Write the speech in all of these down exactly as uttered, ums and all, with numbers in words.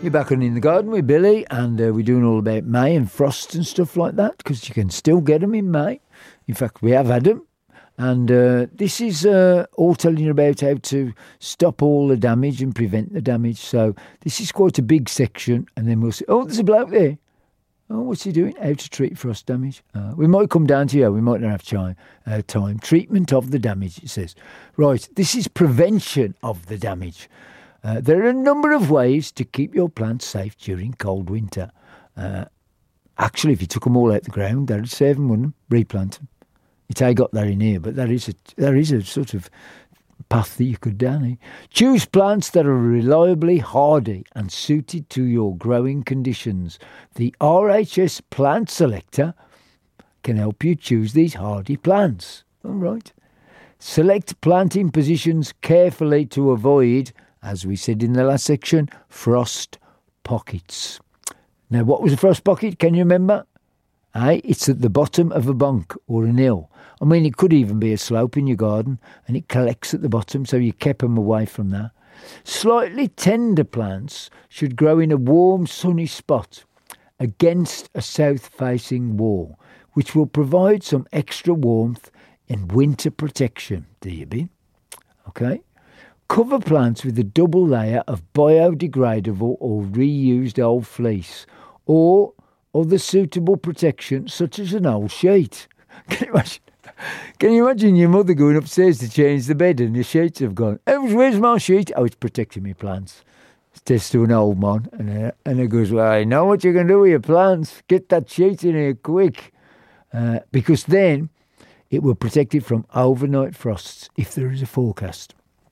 You're back on In the Garden with Billy, and uh, we're doing all about May and frost and stuff like that, because you can still get them in May. In fact, we have had them. And uh, this is uh, all telling you about how to stop all the damage and prevent the damage. So this is quite a big section, and then we'll see. Oh, there's a bloke there. Oh, what's he doing? How to treat frost damage. Uh, we might come down to you. We might not have time. Uh, time. Treatment of the damage, it says. Right, this is prevention of the damage. Uh, there are a number of ways to keep your plants safe during cold winter. Uh, actually, if you took them all out the ground, that would save them, wouldn't it? Replant them. It's how I got that in here, but there is a, there is a sort of path that you could down here. Choose plants that are reliably hardy and suited to your growing conditions. The R H S Plant Selector can help you choose these hardy plants. All right. Select planting positions carefully to avoid, as we said in the last section, frost pockets. Now, what was a frost pocket? Can you remember? Aye, it's at the bottom of a bunk or an hill. I mean, it could even be a slope in your garden, and it collects at the bottom, so you keep them away from that. Slightly tender plants should grow in a warm, sunny spot against a south-facing wall, which will provide some extra warmth and winter protection. Do you be? Okay. Cover plants with a double layer of biodegradable or reused old fleece, or other suitable protection, such as an old sheet. Can you imagine? Can you imagine your mother going upstairs to change the bed and the sheets have gone? Oh, where's my sheet? Oh, it's protecting my plants. Says to an old man, and uh, and he goes, well, I know what you can do with your plants. Get that sheet in here quick, uh, because then it will protect it from overnight frosts if there is a forecast.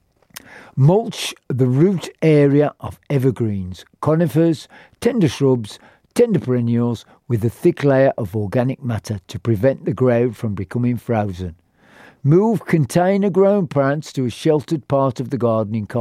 Mulch the root area of evergreens, conifers, tender shrubs, tender perennials with a thick layer of organic matter to prevent the ground from becoming frozen. Move container-grown plants to a sheltered part of the garden in cold